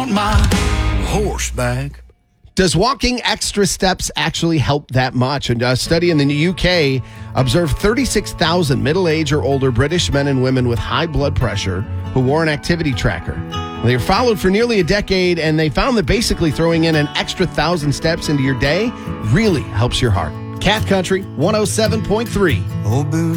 want my horse back. Does walking extra steps actually help that much? And a study in the UK observed 36,000 middle-aged or older British men and women with high blood pressure who wore an activity tracker. They were followed for nearly a decade, and they found that basically throwing in an extra 1,000 steps into your day really helps your heart. Cat Country 107.3. Oh, boo.